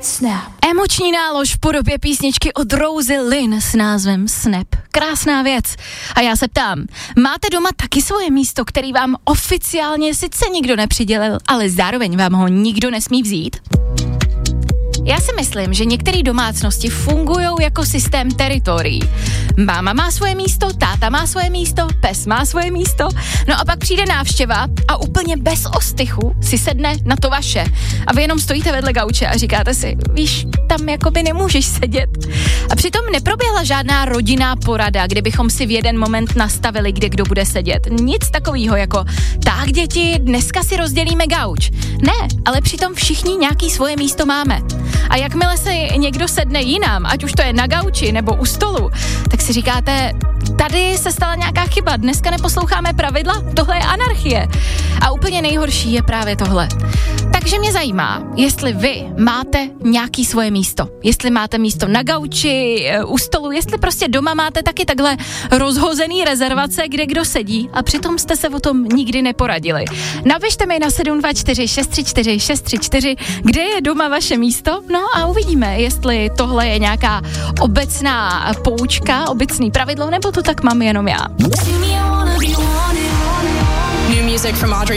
Snap. Emoční nálož v podobě písničky od Rosie Lynn s názvem Snap. Krásná věc. A já se ptám, máte doma taky svoje místo, který vám oficiálně sice nikdo nepřidělil, ale zároveň vám ho nikdo nesmí vzít? Já si myslím, že některé domácnosti fungují jako systém teritorií. Máma má svoje místo, táta má svoje místo, pes má svoje místo, no a pak přijde návštěva a úplně bez ostychu si sedne na to vaše. A vy jenom stojíte vedle gauče a říkáte si, víš, tam jakoby nemůžeš sedět. A přitom neproběhla žádná rodinná porada, kde bychom si v jeden moment nastavili, kde kdo bude sedět. Nic takového jako, tak děti, dneska si rozdělíme gauč. Ne, ale přitom všichni nějaký svoje místo máme. A jakmile se někdo sedne jinam, ať už to je na gauči nebo u stolu, tak si říkáte, tady se stala nějaká chyba, dneska neposloucháme pravidla, tohle je anarchie. A úplně nejhorší je právě tohle. Takže mě zajímá, jestli vy máte nějaký svoje místo. Jestli máte místo na gauči, u stolu, jestli prostě doma máte taky takhle rozhozený rezervace, kde kdo sedí a přitom jste se o tom nikdy neporadili. Napište mi na 724 634 634, kde je doma vaše místo, no a uvidíme, jestli tohle je nějaká obecná poučka, obecný pravidlo, nebo to tak mám jenom já. New music from Audrey